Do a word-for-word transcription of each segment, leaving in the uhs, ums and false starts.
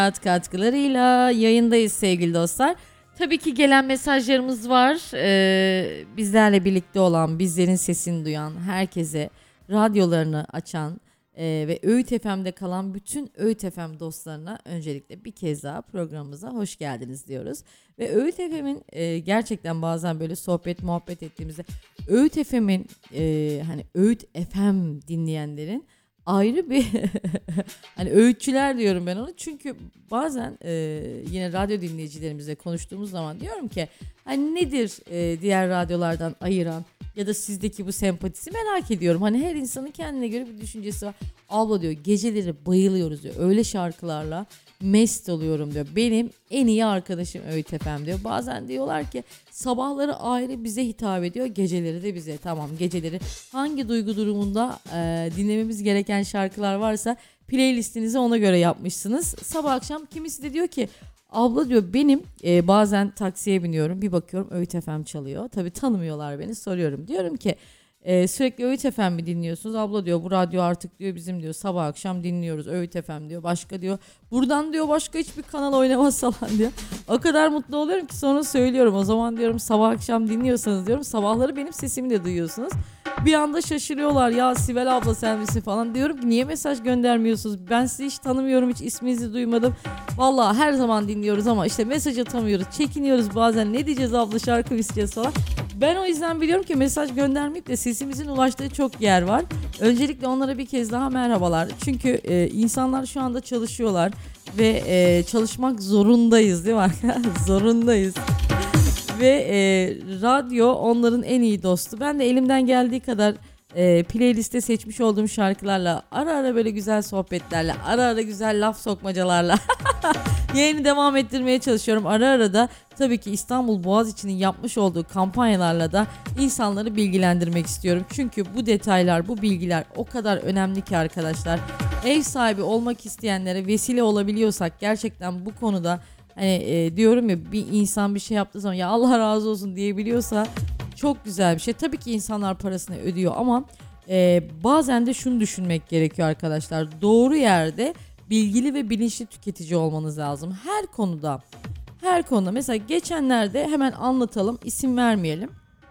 Hayat katkılarıyla yayındayız sevgili dostlar. Tabii ki gelen mesajlarımız var. Ee, bizlerle birlikte olan, bizlerin sesini duyan, herkese radyolarını açan e, ve Öğüt F M'de kalan bütün Öğüt F M dostlarına öncelikle bir kez daha programımıza hoş geldiniz diyoruz. Ve Öğüt F M'in e, gerçekten bazen böyle sohbet muhabbet ettiğimizde Öğüt F M'in e, hani Öğüt F M dinleyenlerin ayrı bir hani öğütçüler diyorum ben onu, çünkü bazen e, yine radyo dinleyicilerimizle konuştuğumuz zaman diyorum ki hani nedir e, diğer radyolardan ayıran ya da sizdeki bu sempatisi merak ediyorum. Hani her insanın kendine göre bir düşüncesi var. Abla diyor, geceleri bayılıyoruz diyor, öyle şarkılarla mest oluyorum diyor. Benim en iyi arkadaşım Öğüt F M diyor. Bazen diyorlar ki sabahları ayrı bize hitap ediyor, geceleri de bize. Tamam, geceleri hangi duygu durumunda e, dinlememiz gereken şarkılar varsa playlistinizi ona göre yapmışsınız. Sabah akşam kimisi de diyor ki abla diyor benim e, bazen taksiye biniyorum, bir bakıyorum Öğüt F M çalıyor. Tabii tanımıyorlar beni, soruyorum. Diyorum ki e, sürekli Öğüt F M mi dinliyorsunuz? Abla diyor bu radyo artık diyor bizim diyor sabah akşam dinliyoruz Öğüt F M diyor. Başka diyor buradan diyor başka hiçbir kanal oynamaz falan diyor. O kadar mutlu oluyorum ki sonra söylüyorum. O zaman diyorum sabah akşam dinliyorsanız diyorum sabahları benim sesimi de duyuyorsunuz. Bir anda şaşırıyorlar, ya Sibel abla sen misin falan. Diyorum ki niye mesaj göndermiyorsunuz? Ben sizi hiç tanımıyorum, hiç isminizi duymadım. Vallahi her zaman dinliyoruz ama işte mesaj atamıyoruz, çekiniyoruz bazen, ne diyeceğiz abla şarkı isteyeceğiz falan. Ben o yüzden biliyorum ki mesaj göndermeyip de sesimizin ulaştığı çok yer var. Öncelikle onlara bir kez daha merhabalar. Çünkü e, insanlar şu anda çalışıyorlar ve e, çalışmak zorundayız değil mi arkadaşlar? Zorundayız. Ve e, radyo onların en iyi dostu. Ben de elimden geldiği kadar e, playliste seçmiş olduğum şarkılarla, ara ara böyle güzel sohbetlerle, ara ara güzel laf sokmacalarla yayını devam ettirmeye çalışıyorum. Ara ara da tabii ki İstanbul Boğaziçi'nin yapmış olduğu kampanyalarla da insanları bilgilendirmek istiyorum. Çünkü bu detaylar, bu bilgiler o kadar önemli ki arkadaşlar. Ev sahibi olmak isteyenlere vesile olabiliyorsak gerçekten bu konuda hani e, diyorum ya, bir insan bir şey yaptığı zaman ya Allah razı olsun diyebiliyorsa çok güzel bir şey. Tabii ki insanlar parasını ödüyor ama e, bazen de şunu düşünmek gerekiyor arkadaşlar. Doğru yerde bilgili ve bilinçli tüketici olmanız lazım. Her konuda. Her konuda. Mesela geçenlerde hemen anlatalım. İsim vermeyelim.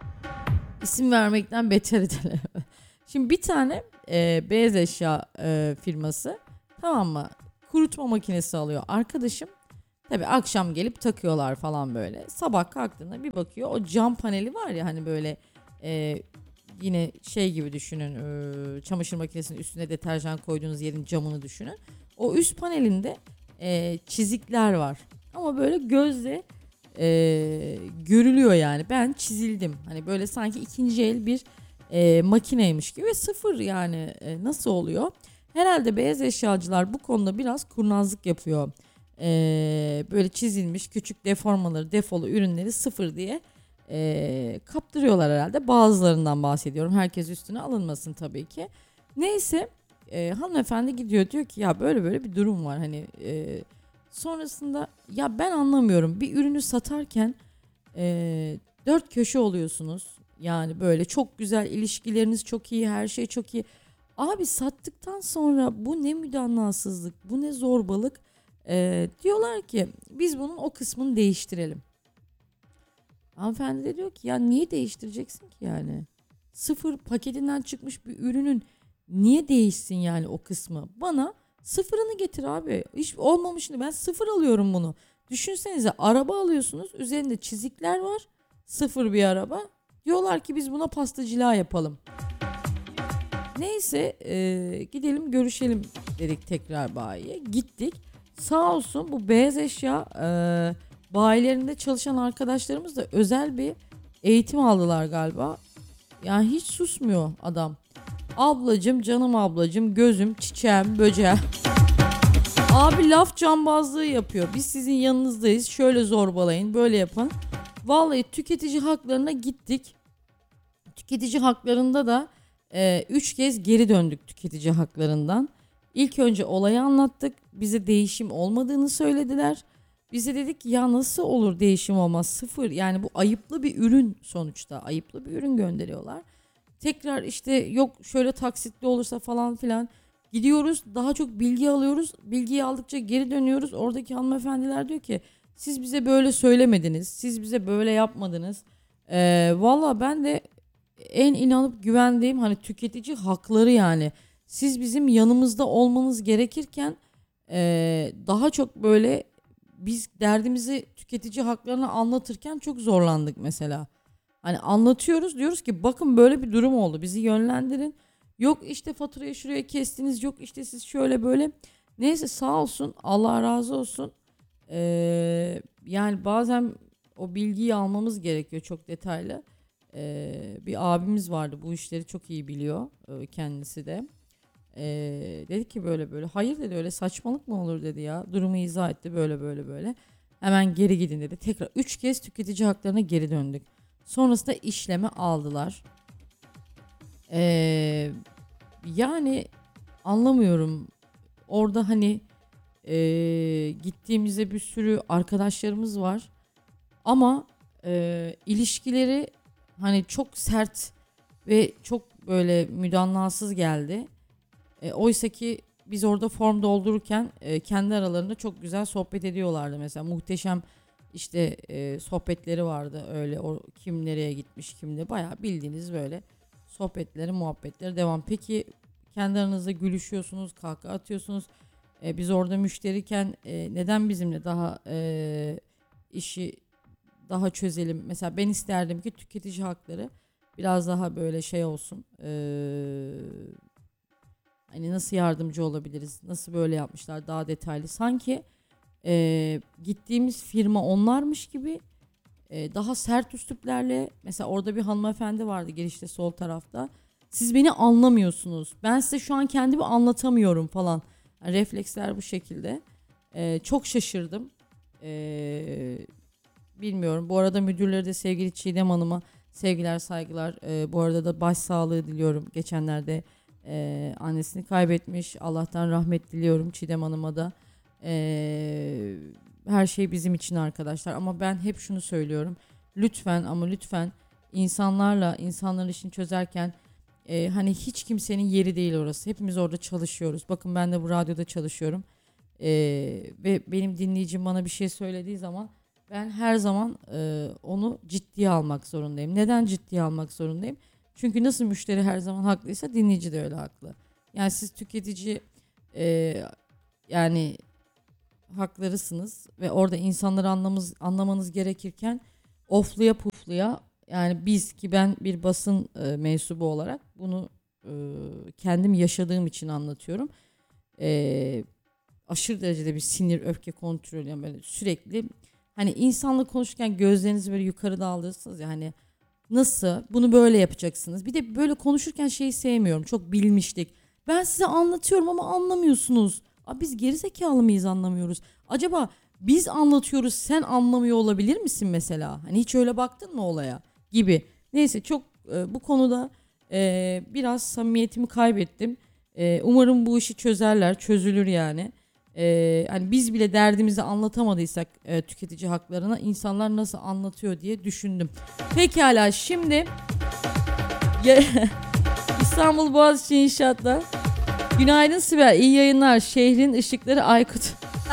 İsim vermekten beter edelim. Şimdi bir tane e, beyaz eşya e, firması, tamam mı, kurutma makinesi alıyor arkadaşım. Tabii akşam gelip takıyorlar falan böyle. Sabah kalktığında bir bakıyor, o cam paneli var ya hani böyle e, yine şey gibi düşünün, e, çamaşır makinesinin üstüne deterjan koyduğunuz yerin camını düşünün. O üst panelinde e, çizikler var ama böyle gözle e, görülüyor yani. Ben çizildim hani, böyle sanki ikinci el bir e, makineymiş gibi ve sıfır yani. E, nasıl oluyor? Herhalde beyaz eşyacılar bu konuda biraz kurnazlık yapıyor. Ee, böyle çizilmiş küçük deformaları, defolu ürünleri sıfır diye e, kaptırıyorlar herhalde. Bazılarından bahsediyorum. Herkes üstüne alınmasın tabii ki. Neyse e, hanımefendi gidiyor, diyor ki ya böyle böyle bir durum var. Hani e, sonrasında ya ben anlamıyorum, bir ürünü satarken e, dört köşe oluyorsunuz. Yani böyle çok güzel, ilişkileriniz çok iyi, her şey çok iyi. Abi sattıktan sonra bu ne müdanasızlık, bu ne zorbalık. Ee, diyorlar ki biz bunun o kısmını değiştirelim. Hanımefendi de diyor ki ya niye değiştireceksin ki yani? Sıfır paketinden çıkmış bir ürünün niye değişsin yani o kısmı? Bana sıfırını getir abi. Hiç olmamışını, ben sıfır alıyorum bunu. Düşünsenize, araba alıyorsunuz, üzerinde çizikler var. Sıfır bir araba. Diyorlar ki biz buna pastacılığa yapalım. Neyse e, gidelim görüşelim dedik tekrar bayiye. Gittik. Sağ olsun bu beyaz eşya e, bayilerinde çalışan arkadaşlarımız da özel bir eğitim aldılar galiba. Yani hiç susmuyor adam. Ablacım, canım ablacım, gözüm, çiçeğim, böceğim. Abi laf cambazlığı yapıyor. Biz sizin yanınızdayız. Şöyle zorbalayın, böyle yapın. Vallahi tüketici haklarına gittik. Tüketici haklarında da e, üç kez geri döndük tüketici haklarından. İlk önce olayı anlattık. Bize değişim olmadığını söylediler. Bize dedik ki ya nasıl olur değişim olmaz, sıfır. Yani bu ayıplı bir ürün sonuçta. Ayıplı bir ürün gönderiyorlar. Tekrar işte yok şöyle taksitli olursa falan filan. Gidiyoruz, daha çok bilgi alıyoruz. Bilgiyi aldıkça geri dönüyoruz. Oradaki hanımefendiler diyor ki siz bize böyle söylemediniz. Siz bize böyle yapmadınız. Ee, Valla ben de en inanıp güvendiğim hani tüketici hakları yani. Siz bizim yanımızda olmanız gerekirken ee, daha çok böyle biz derdimizi tüketici haklarını anlatırken çok zorlandık mesela. Hani anlatıyoruz, diyoruz ki bakın böyle bir durum oldu, bizi yönlendirin. Yok işte faturayı şuraya kestiniz, yok işte siz şöyle böyle. Neyse sağ olsun, Allah razı olsun. Ee, yani bazen o bilgiyi almamız gerekiyor çok detaylı. Ee, bir abimiz vardı, bu işleri çok iyi biliyor e, kendisi de. Ee, dedi ki böyle böyle, hayır dedi, öyle saçmalık mı olur dedi ya. Durumu izah etti, böyle böyle böyle. Hemen geri gidin dedi. Tekrar üç kez tüketici haklarına geri döndük. Sonrasında işleme aldılar. Ee, Yani anlamıyorum. Orada hani ee, gittiğimizde bir sürü arkadaşlarımız var. Ama ee, ilişkileri hani çok sert ve çok böyle müdanlasız geldi. E, oysa ki biz orada form doldururken e, kendi aralarında çok güzel sohbet ediyorlardı. Mesela muhteşem işte e, sohbetleri vardı öyle, o kim nereye gitmiş, kimle, bayağı bildiğiniz böyle sohbetleri muhabbetleri devam. Peki kendi aranızda gülüşüyorsunuz, kahkaha atıyorsunuz. E, biz orada müşteriyken e, neden bizimle daha e, işi daha çözelim? Mesela ben isterdim ki tüketici hakları biraz daha böyle şey olsun. Eee Hani nasıl yardımcı olabiliriz? Nasıl böyle yapmışlar? Daha detaylı. Sanki e, gittiğimiz firma onlarmış gibi e, daha sert üsluplarla. Mesela orada bir hanımefendi vardı girişte sol tarafta. Siz beni anlamıyorsunuz. Ben size şu an kendimi anlatamıyorum falan. Yani refleksler bu şekilde. E, çok şaşırdım. E, Bilmiyorum. Bu arada müdürleri de sevgili Çiğdem Hanım'a sevgiler saygılar. E, bu arada da başsağlığı diliyorum. Geçenlerde ee, annesini kaybetmiş. Allah'tan rahmet diliyorum Çiğdem Hanım'a da. Ee, Her şey bizim için arkadaşlar. Ama ben hep şunu söylüyorum. Lütfen ama lütfen insanlarla, insanların işini çözerken e, hani hiç kimsenin yeri değil orası. Hepimiz orada çalışıyoruz. Bakın ben de bu radyoda çalışıyorum. Ee, Ve benim dinleyicim bana bir şey söylediği zaman ben her zaman e, onu ciddiye almak zorundayım. Neden ciddiye almak zorundayım? Çünkü nasıl müşteri her zaman haklıysa dinleyici de öyle haklı. Yani siz tüketici e, yani haklarısınız ve orada insanları anlamamız, anlamanız gerekirken ofluya pufluya, yani biz, ki ben bir basın e, mensubu olarak bunu e, kendim yaşadığım için anlatıyorum. E, Aşırı derecede bir sinir, öfke kontrolü, yani böyle sürekli hani insanla konuşurken gözlerinizi böyle yukarı daldırırsınız ya, hani nasıl? Bunu böyle yapacaksınız. Bir de böyle konuşurken şeyi sevmiyorum. Çok bilmişlik. Ben size anlatıyorum ama anlamıyorsunuz. Abi biz gerizekalı mıyız, anlamıyoruz? Acaba biz anlatıyoruz, sen anlamıyor olabilir misin mesela? Hani hiç öyle baktın mı olaya gibi. Neyse, çok e, bu konuda e, biraz samimiyetimi kaybettim. E, umarım bu işi çözerler, çözülür yani. E, hani biz bile derdimizi anlatamadıysak e, tüketici haklarına, insanlar nasıl anlatıyor diye düşündüm. Pekala, şimdi ya- İstanbul Boğaziçi İnşaat'ta. Günaydın Sibel, iyi yayınlar. Şehrin ışıkları Aykut.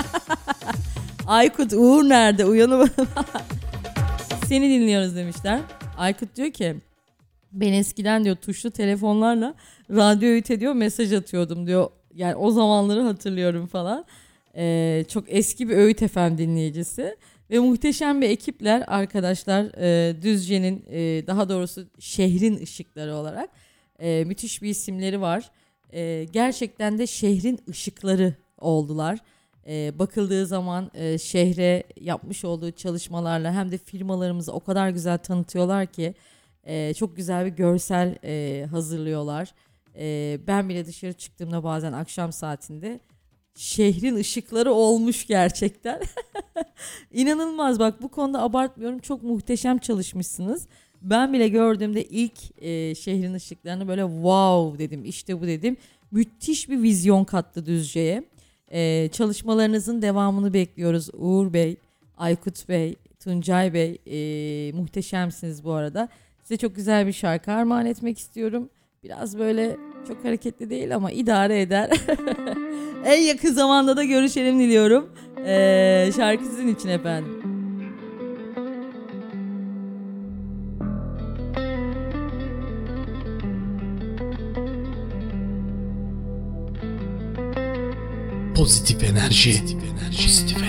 Aykut, Uğur nerede? Uyanamadım. Seni dinliyoruz demişler. Aykut diyor ki ben eskiden diyor tuşlu telefonlarla radyo öğüt ediyor mesaj atıyordum diyor. Yani o zamanları hatırlıyorum falan. Ee, çok eski bir Öğüt F M dinleyicisi. Ve muhteşem bir ekipler arkadaşlar. Ee, Düzce'nin e, daha doğrusu şehrin ışıkları olarak. Ee, müthiş bir isimleri var. Ee, gerçekten de şehrin ışıkları oldular. Ee, bakıldığı zaman e, şehre yapmış olduğu çalışmalarla hem de firmalarımızı o kadar güzel tanıtıyorlar ki e, çok güzel bir görsel e, hazırlıyorlar. E, ben bile dışarı çıktığımda bazen akşam saatinde şehrin ışıkları olmuş gerçekten. İnanılmaz, bak bu konuda abartmıyorum, çok muhteşem çalışmışsınız. Ben bile gördüğümde ilk e, şehrin ışıklarını böyle wow dedim, işte bu dedim. Müthiş bir vizyon kattı Düzce'ye. E, çalışmalarınızın devamını bekliyoruz Uğur Bey, Aykut Bey, Tuncay Bey, e, muhteşemsiniz bu arada. Size çok güzel bir şarkı armağan etmek istiyorum. Biraz böyle Çok hareketli değil ama idare eder. En yakın zamanda da görüşelim diliyorum. Ee, şarkı sizin için efendim. Pozitif enerji. Pozitif enerji.